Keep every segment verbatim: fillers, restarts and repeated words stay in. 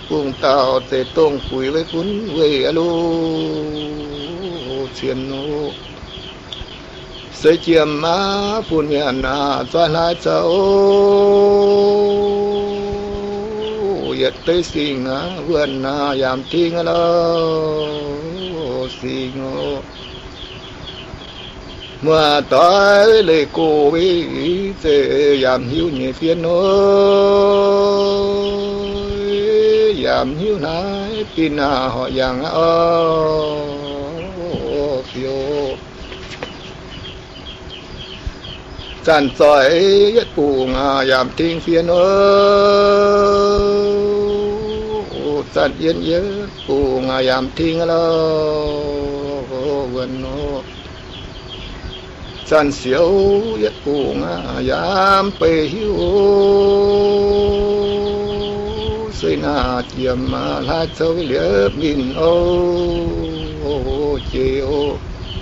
cùng tàu tề tông quỷ với cuốn về alo chiến nô xây chiêm má phun miền à xoay lại cháu yết tây sinh á vườn à yam thiên á sinh ngô mà tới lấy cô với thế yam hiu nhẹ phiền ơi yam hiu nái pin à họ yang ơ phiêu chăn sỏi yết bùng à yam thiên phiền ơi chăn yên yết bùng à yam thiên ơ vườn nô chăn xíu yết bùng à yam pe hiu xây na chiêm mà la châu liệp min ô chiều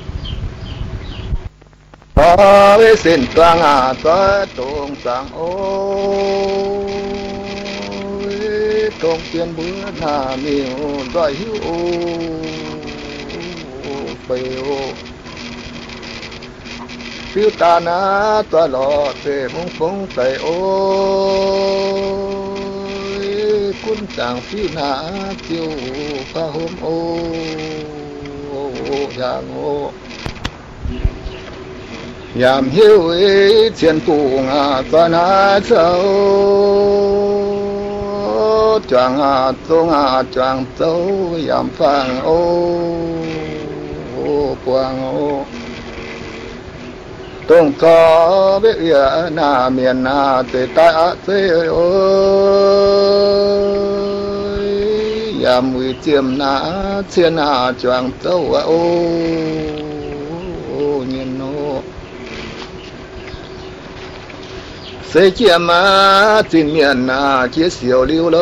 có với xin toang à toa tung sang ô tung tiền bữa na miêu đòi hiu phiêu phiêu ta na toa lọ tề mông phong tề ô quân chàng phiêu na chiều pha hôm ô giang ô yam hiu ấy chiến bùng à toàn à châu choàng à tung à choàng châu yam phang ô quang ô tung có biết ya na miền na tề tai á tề ơi yam mùi chiêm na chiến à choàng châu à ô nhiên nô xây chiêm á trên miền na chia siêu liu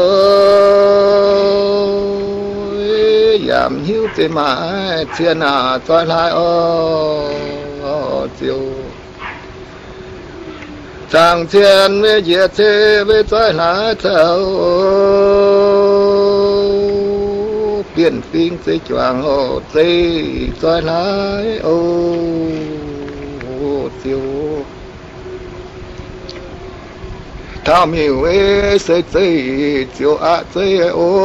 lối yam hiu tề mà chiến à toai lai ô chiều chàng thiên với diệt thế với toái lá thâu biển phim xây choàng hồ xây toái lá ô chiều thao miu ấy xây xây chiều ạ xây ô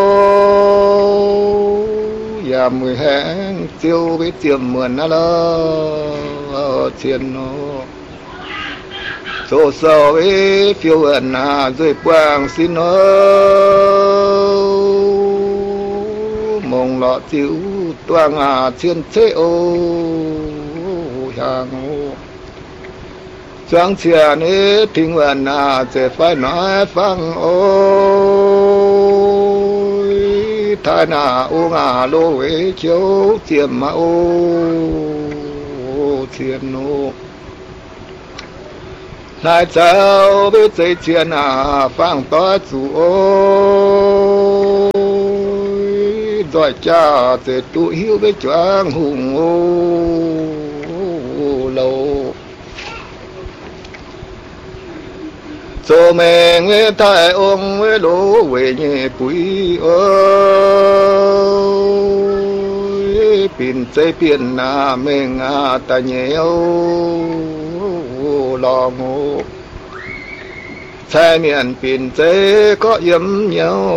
ya mười hẹn chiều với tiềm mượn nó lo thiên nó số sầu với phiêu ẩn à rồi quang xin nó mong lọ chiếu toang à thiên thế ô hàng ô choáng chia ní thinh ẩn à sẽ phải nói phăng ôi thái nà ô ngà lô với chiếu tiềm mà ô thiên nô lại cháu biết dây chuyền à phang to chủ ôi đòi cha để tụ hiu với choáng hùng ô lâu cho mình với thái ông với lỗ về nhẹ quý ơi pin dây pin à mình à ta nhiều lòng ô xe miền pin dây có yếm nhau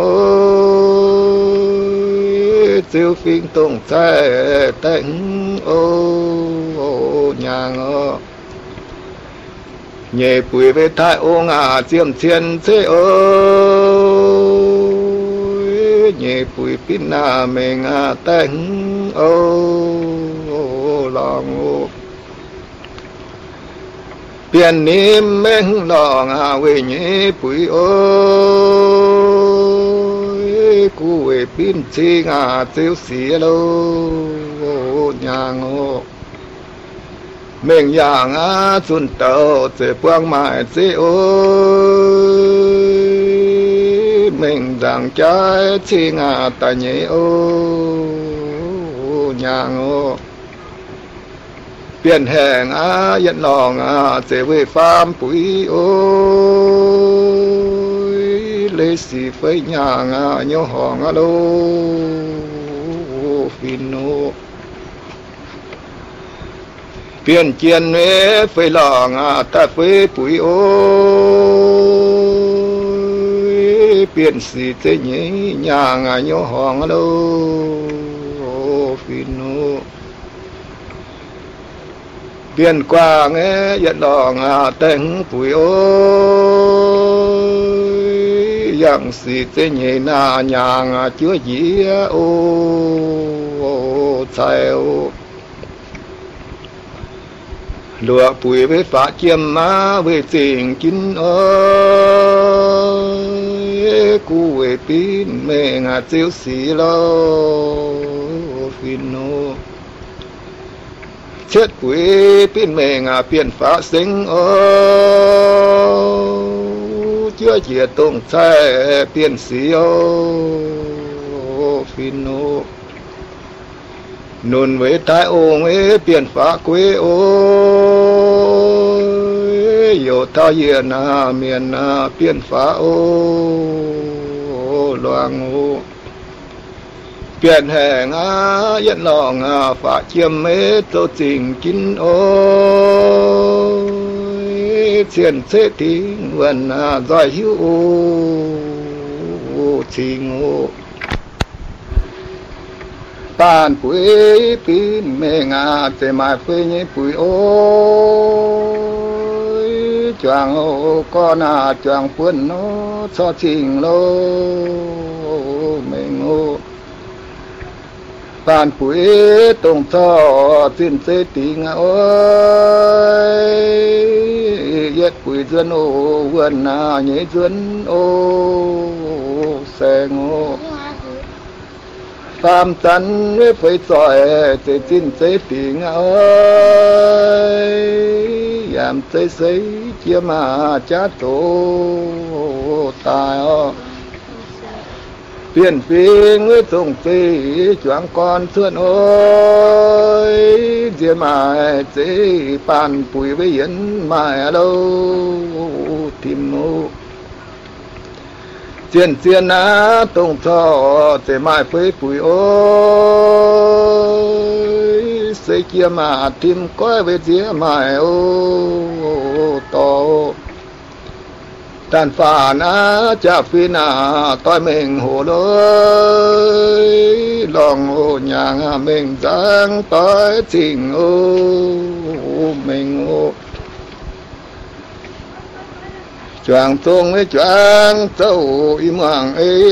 siêu phim tung xe tánh ô nhà ngô nhẹ bùi với thái ô ngà chiêm thiên thế ơi nhẹ bùi pin à mình à tánh ô lòng ô biển niệm mênh lòng à về nhé bụi ơi cu về pin chi ngà tiêu xì lô nhà ngô mình giang á xuân tàu sẽ quang mãi sẽ ơi mình giang trái chi ngà ta nhé ô nhà ngô biển hẹn á yên lòng á sẽ về phàm bụi ôi lấy xì phơi nhà ngà nhớ hò ngà lô phin nô biển chiên nế phơi lò ngà ta phơi bụi ôi biển xì thế nhé nhà ngà nhớ hò ngà lô phin nô biển qua nghe giận đỏ ngà tên bụi ôi dạng xì thế nhẹ na nhà ngà chúa dĩ ô chạy ô lụa bụi với phá chiêm má với tình kín ơi cú về pin mẹ ngà chiếu xì lo phin nô chết quỷ pin mẹ ngà biển phá sinh ô chưa chia tung xe biển xì ô phin nô nôn với tai ô với biển phá quê ôi yo ta yên à miền à biển phá ô loang ô biển hè ngã yên lò ngà phá chiêm mê tô tình kín ôi chiến thế tiếng vần à giỏi hữu ô tình ô bàn bụi pin mẹ ngà thế mà phơi nhé bụi ôi choàng ô con à choàng phun nó cho tình lô mình ô bàn bụi tông cho tin thế tình ôi yết bụi dân ô vườn à nhé dân ô xe ngô tam chân với phải giỏi để tin thế tình ơi giảm thế giấy chia mà cha tổ tài ô biển phiên với tổng ty choáng con thương ơi chia mà chế bàn bụi với yến mà đâu tìm mô chiên chiên á tung thọ thế mai phơi bụi ôi xây kia mà tìm coi về chia mai ô to đàn phản á cha phi na toi mình hồ lối lòng hồ nhà mình dáng tới tình ô mình ô choàng tung với choàng tàu im hoàng ấy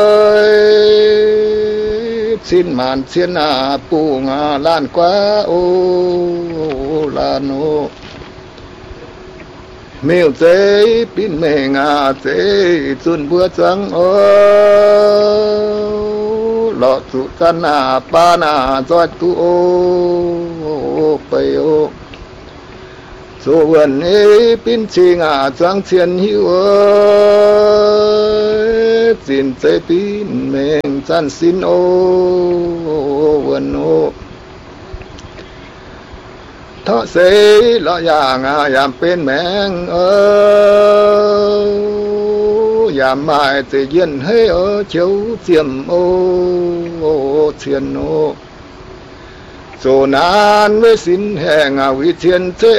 ơi xin màn xin à bù ngà lan quá ô lan ô miêu giấy pin mẹ ngà giấy chun bữa trắng ô lọ tụ căn à ba nà doa tu ô bầy ô số vườn ấy pin chi ngà trắng thiên hữu ơi xin giấy pin mình chân xin ô vườn ô thọ xây lọ giang à yam bên mèng ơ yam mai tự nhiên hay ở chiếu chiêm ô thiên ô dù nan với xin hẹn à vì thiên thế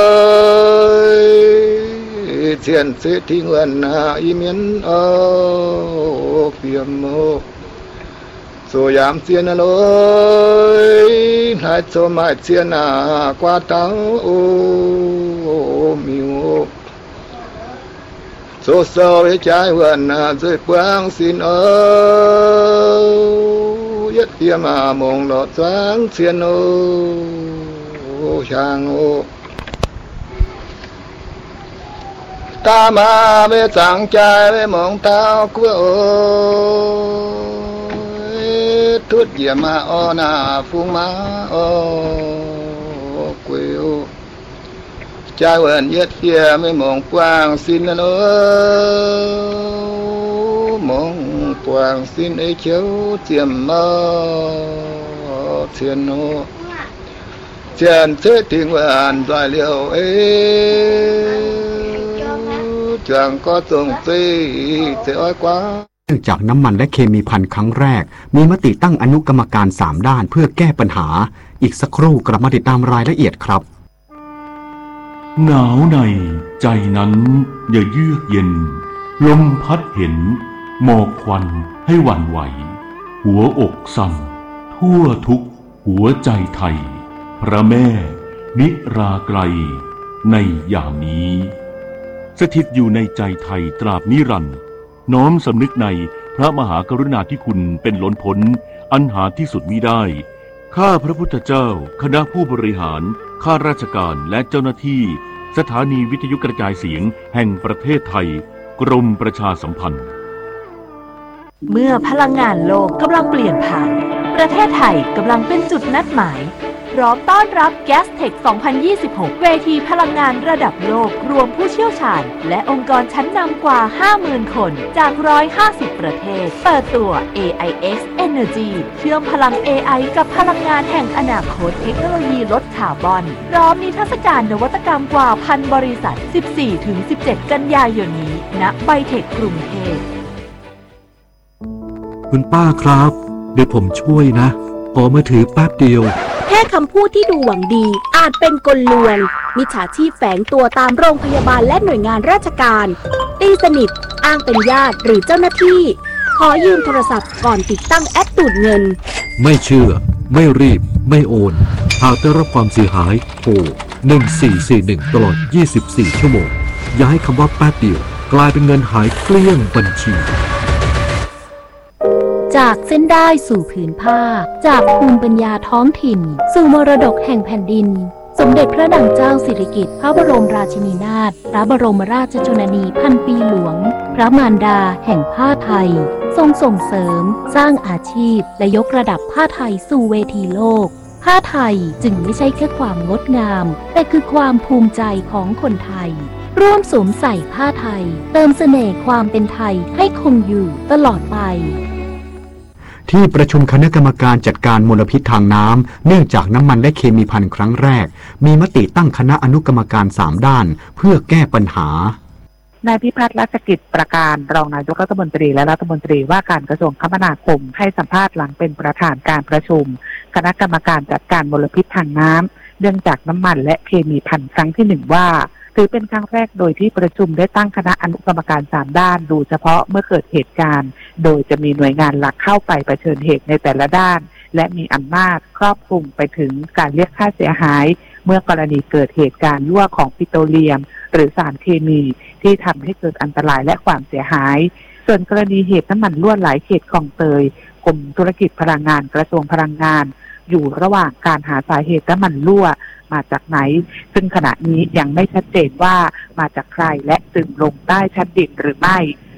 ơi thiên thế thì nguyện à y miến ô phiền ô dù yam thiên lối hai cho mai thiên à qua tao ô miu dù sâu với trái vườn à dưới quang xin ơi yết tiêm à mong lọt sáng thiên ô chàng ô ta mà với chàng trai với mong tao của ô thút diệm mà ô na phu má ô quê ô trai vườn yết kia với mong quang xin ơi mong quang xin ấy chiếu tiềm mơ thiên ô thiên thế tình vườn doài liệu ấy จางก็ตรงตีเสียกว่าเนื่องจากน้ำมันและเคมีภัณฑ์ครั้งแรกมีมติตั้งอนุกรรมการสามด้านเพื่อแก้ปัญหาอีกสักครู่กลับมาติดตามรายละเอียดครับหนาวในใจนั้นอย่าเยือกเย็นลมพัดเห็นหมอกควันให้หวั่นไหวหัวอกสั่นทั่วทุกหัวใจไทยพระแม่นิราไกลในยามนี้สถิตอยู่ในใจไทยตราบนิรันดร์น้อมสำนึกในพระมหากรุณาธิคุณเป็นล้นพ้นอันหาที่สุดมิได้ข้าพระพุทธเจ้าคณะผู้บริหารข้าราชการและเจ้าหน้าที่สถานีวิทยุกระจายเสียงแห่งประเทศไทยกรมประชาสัมพันธ์เมื่อพลังงานโลกกำลังเปลี่ยนผ่านประเทศไทยกำลังเป็นจุดนัดหมายพร้อมต้อนรับ แกสเทค สองพันยี่สิบหก เวทีพลังงานระดับโลกรวมผู้เชี่ยวชาญและองค์กรชั้นนำกว่า ห้าหมื่น คนจากหนึ่งร้อยห้าสิบประเทศเปิดตัว เอ ไอ เอ็กซ์ Energy เชื่อมพลัง เอ ไอ กับพลังงานแห่งอนาคตเทคโนโลยีลดคาร์บอนพร้อมนิทรรศการนวัตกรรมกว่าพันบริษัท สิบสี่ถึงสิบเจ็ด กันยายนนี้ณไบเทคกรุงเทพคุณป้าครับเดี๋ยวผมช่วยนะขอมือถือแป๊บเดียวแค่คำพูดที่ดูหวังดีอาจเป็นกลลวงมิจฉาชีพแฝงตัวตามโรงพยาบาลและหน่วยงานราชการตีสนิทอ้างเป็นญาติหรือเจ้าหน้าที่ขอยืมโทรศัพท์ก่อนติดตั้งแอปดูดเงินไม่เชื่อไม่รีบไม่โอนหากได้รับความเสียหายโทรหนึ่งสี่สี่หนึ่งตลอดยี่สิบสี่ชั่วโมงอย่าให้คำว่าแป๊บเดียวกลายเป็นเงินหายเกลี้ยงบัญชีจากเส้นได้สู่ผืนผ้าจากภูมิปัญญาท้องถิ่นสู่มรดกแห่งแผ่นดินสมเด็จพระนางเจ้าสิริกิติ์พระบรมราชินีนาถพระบรมราชชนนีพันปีหลวงพระมารดาแห่งผ้าไทยทรงส่งเสริมสร้างอาชีพและยกระดับผ้าไทยสู่เวทีโลกผ้าไทยจึงไม่ใช่แค่ความงดงามแต่คือความภูมิใจของคนไทยร่วมสวมใส่ผ้าไทยเติมเสน่ห์ความเป็นไทยให้คงอยู่ตลอดไปที่ประชุมคณะกรรมการจัดการมลพิษทางน้ำเนื่องจากน้ำมันและเคมีภัณฑ์ครั้งแรกมีมติตั้งคณะอนุกรรมการสามด้านเพื่อแก้ปัญหานายพิพัฒน์รัชกิจประการรองนายกรัฐมนตรีและรัฐมนตรีว่าการกระทรวงคมนาคมให้สัมภาษณ์หลังเป็นประธานการประชุมคณะกรรมการจัดการมลพิษทางน้ำเนื่องจากน้ำมันและเคมีภัณฑ์ครั้งที่หนึ่งว่าถือเป็นครั้งแรกโดยที่ประชุมได้ตั้งคณะอนุกรรมการสามด้านดูเฉพาะเมื่อเกิดเหตุการณ์โดยจะมีหน่วยงานหลักเข้าไปเผชิญเหตุในแต่ละด้านและมีอำนาจครอบคลุมไปถึงการเรียกค่าเสียหายเมื่อกรณีเกิดเหตุการณ์รั่วของปิโตรเลียมหรือสารเคมีที่ทำให้เกิดอันตรายและความเสียหายส่วนกรณีเหตุน้ำมันรั่วไหลเขตคลองเตยกรมธุรกิจพลังงานกระทรวงพลังงานอยู่ระหว่างการหาสาเหตุน้ำมันรั่วมาจากไหนซึ่งขณะนี้ยังไม่ชัดเจนว่ามาจากใครและซึมลงใต้ชั้นดินหรือไม่